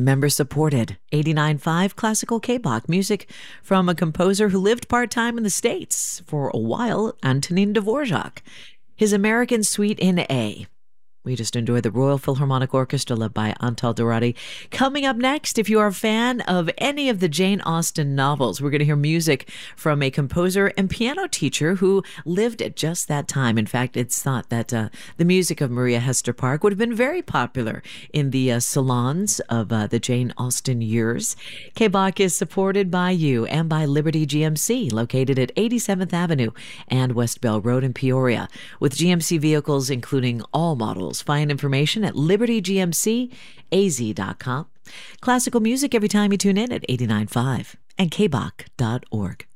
Member supported. 89.5 Classical K-Bach music from a composer who lived part-time in the States for a while, Antonin Dvorak. His American Suite in A. We just enjoyed the Royal Philharmonic Orchestra led by Antal Dourati. Coming up next, if you are a fan of any of the Jane Austen novels, we're going to hear music from a composer and piano teacher who lived at just that time. In fact, it's thought that the music of Maria Hester Park would have been very popular in the salons of the Jane Austen years. K-Bach is supported by you and by Liberty GMC, located at 87th Avenue and West Bell Road in Peoria, with GMC vehicles including all models. Find information at libertygmcaz.com. Classical music every time you tune in at 89.5 and kbach.org.